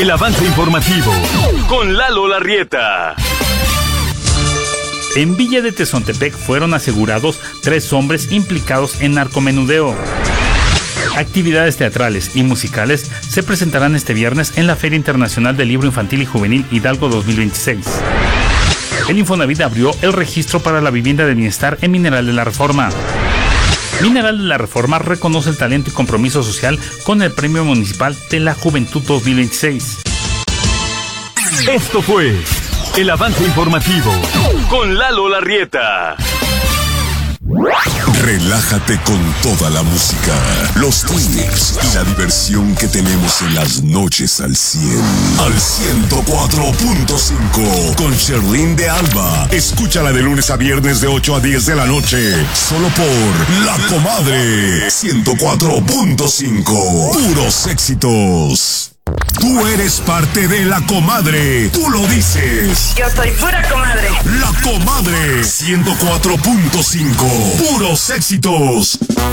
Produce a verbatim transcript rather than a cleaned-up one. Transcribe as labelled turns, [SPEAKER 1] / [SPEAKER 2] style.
[SPEAKER 1] El avance informativo con Lalo Larrieta.
[SPEAKER 2] En Villa de Tezontepec fueron asegurados tres hombres implicados en narcomenudeo. Actividades teatrales y musicales se presentarán este viernes en la Feria Internacional del Libro Infantil y Juvenil Hidalgo dos mil veintiséis. El Infonavit abrió el registro para la vivienda de bienestar en Mineral de la Reforma. Mineral de la Reforma reconoce el talento y compromiso social con el Premio Municipal de la Juventud dos mil veintiséis.
[SPEAKER 1] Esto fue el avance informativo con Lalo Larrieta.
[SPEAKER 3] Relájate con toda la música, los tips y la diversión que tenemos en las noches al cien. Al ciento cuatro punto cinco con Sherlyn de Alba. Escúchala de lunes a viernes de ocho a diez de la noche. Solo por La Comadre. ciento cuatro punto cinco. Puros éxitos. Tú eres parte de La Comadre. Tú lo dices.
[SPEAKER 4] Yo soy pura comadre.
[SPEAKER 3] La Comadre. ciento cuatro punto cinco. Puros éxitos.